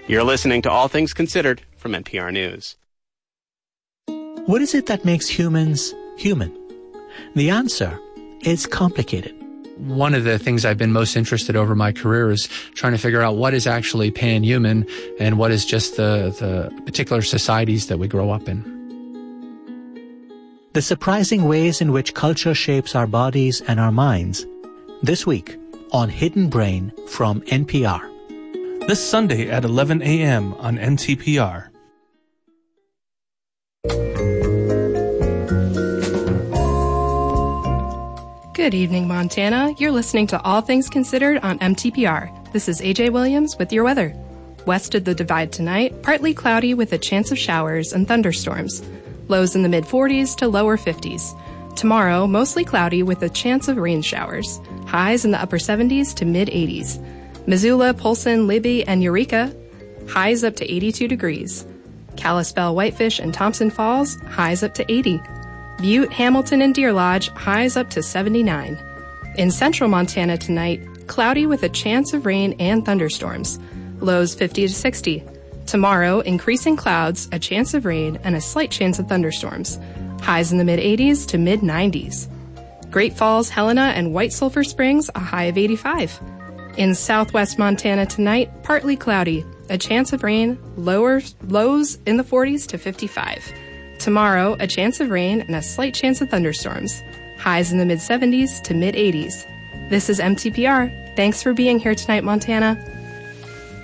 You're listening to All Things Considered from NPR News. What is it that makes humans human? The answer is complicated. One of the things I've been most interested over my career is trying to figure out what is actually pan-human and what is just the particular societies that we grow up in. The surprising ways in which culture shapes our bodies and our minds. This week on Hidden Brain from NPR. This Sunday at 11 a.m. on NTPR. Good evening, Montana. You're listening to All Things Considered on MTPR. This is AJ Williams with your weather. West of the Divide tonight, partly cloudy with a chance of showers and thunderstorms. Lows in the mid-40s to lower 50s. Tomorrow, mostly cloudy with a chance of rain showers. Highs in the upper 70s to mid-80s. Missoula, Polson, Libby, and Eureka, highs up to 82 degrees. Kalispell, Whitefish, and Thompson Falls, highs up to 80. Butte, Hamilton, and Deer Lodge, highs up to 79. In central Montana tonight, cloudy with a chance of rain and thunderstorms. Lows 50 to 60. Tomorrow, increasing clouds, a chance of rain, and a slight chance of thunderstorms. Highs in the mid-80s to mid-90s. Great Falls, Helena, and White Sulphur Springs, a high of 85. In southwest Montana tonight, partly cloudy, a chance of rain, lows in the 40s to 55. Tomorrow, a chance of rain and a slight chance of thunderstorms. Highs in the mid-70s to mid-80s. This is MTPR. Thanks for being here tonight, Montana.